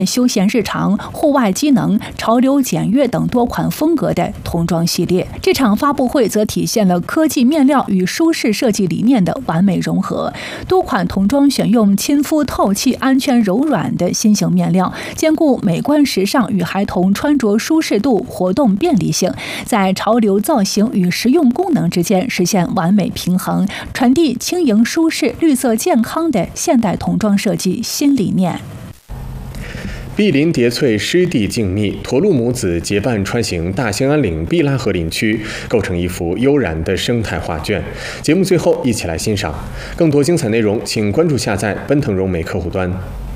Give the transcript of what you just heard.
休闲日常、户外机能、潮流简约等多款风格的童装系列。这场发布会则体现了科技面料与舒适设计理念的完美融合。多款童装选用亲肤透气、安全柔软的新型面料，兼顾美观时尚与孩童穿着舒适度、活动便利性，在潮流造型与实用功能之间实现完美平衡，传递轻盈舒适、绿色健康的现代童装设计新理念。 碧林叠翠湿地静谧，驼鹿母子结伴穿行大兴安岭碧拉河林区，构成一幅悠然的生态画卷。节目最后一起来欣赏。更多精彩内容，请关注下载奔腾融媒客户端。